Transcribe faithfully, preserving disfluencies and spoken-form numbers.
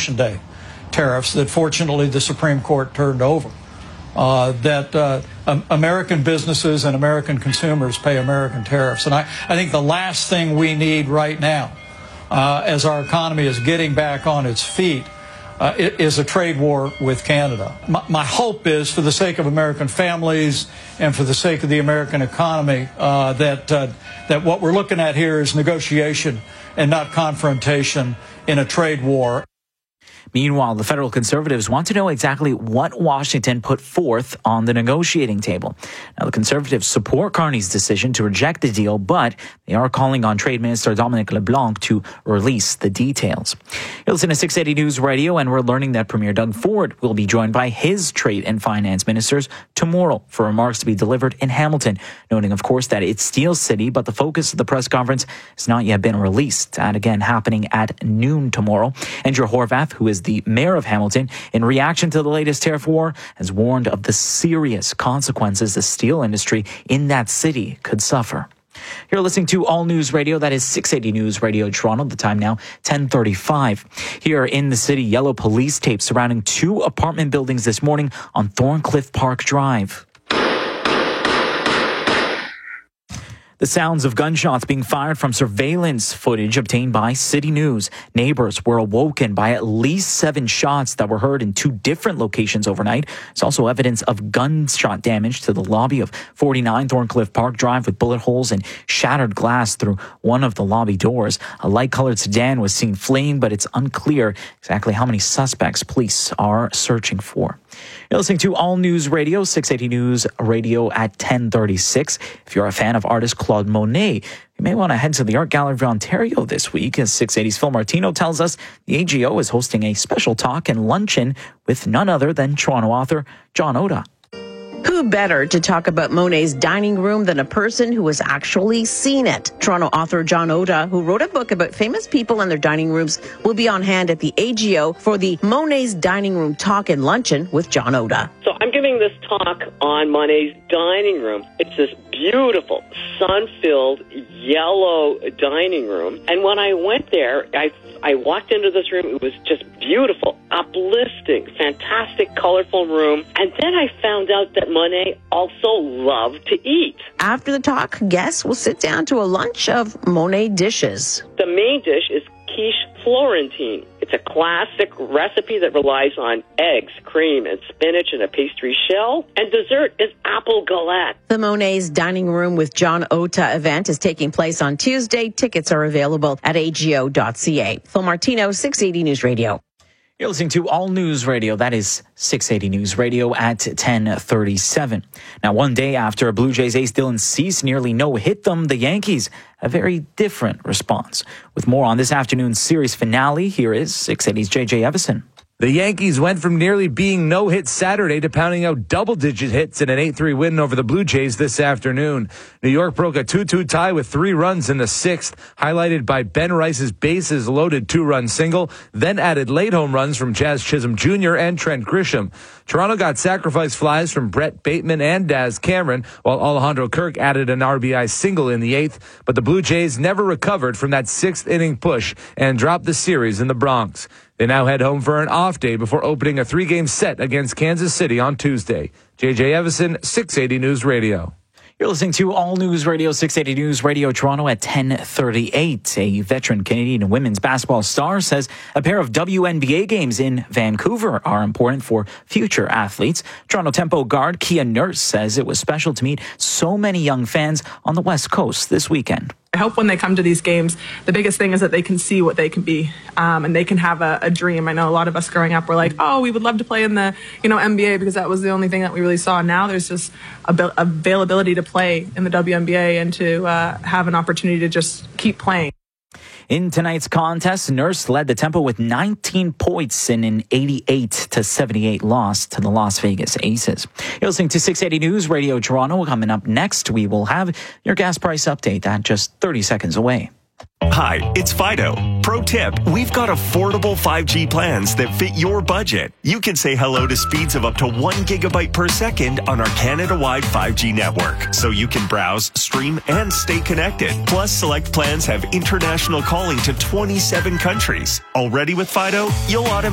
Liberation Day tariffs that fortunately the Supreme Court turned over. Uh, that uh, um, American businesses and American consumers pay American tariffs. And I, I think the last thing we need right now, uh, as our economy is getting back on its feet, uh, is a trade war with Canada. My, my hope is, for the sake of American families and for the sake of the American economy, uh, that, uh, that what we're looking at here is negotiation and not confrontation in a trade war. Meanwhile, the federal Conservatives want to know exactly what Washington put forth on the negotiating table. Now, the Conservatives support Carney's decision to reject the deal, but they are calling on Trade Minister Dominic LeBlanc to release the details. You listen to six eighty News Radio, and we're learning that Premier Doug Ford will be joined by his trade and finance ministers tomorrow for remarks to be delivered in Hamilton, noting, of course, that it's Steel City, but the focus of the press conference has not yet been released. And again, happening at noon tomorrow. Andrew Horvath, who is the mayor of Hamilton, in reaction to the latest tariff war, has warned of the serious consequences the steel industry in that city could suffer. You're listening to All News Radio. That is six eighty News Radio Toronto. The time now, ten thirty-five. Here in the city, yellow police tape surrounding two apartment buildings this morning on Thorncliffe Park Drive. The sounds of gunshots being fired from surveillance footage obtained by City News. Neighbors were awoken by at least seven shots that were heard in two different locations overnight. There's also evidence of gunshot damage to the lobby of forty-nine Thorncliffe Park Drive, with bullet holes and shattered glass through one of the lobby doors. A light-colored sedan was seen fleeing, but it's unclear exactly how many suspects police are searching for. You're listening to All News Radio, six eighty News Radio at ten thirty-six. If you're a fan of artist Claude Monet, you may want to head to the Art Gallery of Ontario this week. As six eighty's Phil Martino tells us, the A G O is hosting a special talk and luncheon with none other than Toronto author John Oda. Who better to talk about Monet's dining room than a person who has actually seen it? Toronto author John Oda, who wrote a book about famous people and their dining rooms, will be on hand at the A G O for the Monet's Dining Room Talk and Luncheon with John Oda. So I'm giving this talk on Monet's dining room. It's this beautiful, sun-filled, yellow dining room. And when I went there, I I walked into this room. It was just beautiful, uplifting, fantastic, colorful room. And then I found out that Monet also loved to eat. After the talk, guests will sit down to a lunch of Monet dishes. The main dish is quiche Florentine. It's a classic recipe that relies on eggs, cream, and spinach in a pastry shell. And dessert is apple galette. The Monet's Dining Room with John Oda event is taking place on Tuesday. Tickets are available at A G O dot C A. Phil Martino, six eighty News Radio. You're listening to All News Radio. That is six eighty News Radio at ten thirty-seven. Now, one day after Blue Jays ace Dylan Cease nearly no-hit them, the Yankees a very different response. With more on this afternoon's series finale, here is six eighty's J J Evison. The Yankees went from nearly being no-hit Saturday to pounding out double-digit hits in an eight three win over the Blue Jays this afternoon. New York broke a two two tie with three runs in the sixth, highlighted by Ben Rice's bases-loaded two-run single, then added late home runs from Jazz Chisholm Junior and Trent Grisham. Toronto got sacrifice flies from Brett Bateman and Daz Cameron, while Alejandro Kirk added an R B I single in the eighth, but the Blue Jays never recovered from that sixth-inning push and dropped the series in the Bronx. They now head home for an off day before opening a three-game set against Kansas City on Tuesday. J J Evison, six eighty News Radio. You're listening to All News Radio, six eighty News Radio Toronto at ten thirty-eight. A veteran Canadian women's basketball star says a pair of W N B A games in Vancouver are important for future athletes. Toronto Tempo guard Kia Nurse says it was special to meet so many young fans on the West Coast this weekend. I hope when they come to these games, the biggest thing is that they can see what they can be, um, and they can have a, a dream. I know a lot of us growing up were like, oh, we would love to play in the, you know, N B A because that was the only thing that we really saw. Now there's just a, availability to play in the W N B A and to uh, have an opportunity to just keep playing. In tonight's contest, Nurse led the Tempo with nineteen points in an eighty-eight to seventy-eight loss to the Las Vegas Aces. You're listening to six eighty News Radio Toronto. Coming up next, we will have your gas price update. That just thirty seconds away. Hi, it's Fido. Pro tip, we've got affordable five G plans that fit your budget. You can say hello to speeds of up to one gigabyte per second on our Canada-wide five G network, so you can browse, stream, and stay connected. Plus, select plans have international calling to twenty-seven countries. Already with Fido, you'll automatically